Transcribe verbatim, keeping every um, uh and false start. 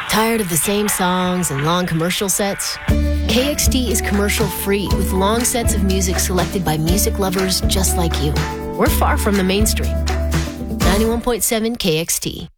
Tired of the same songs and long commercial sets? K X T is commercial-free with long sets of music selected by music lovers just like you. We're far from the mainstream. ninety-one point seven K X T.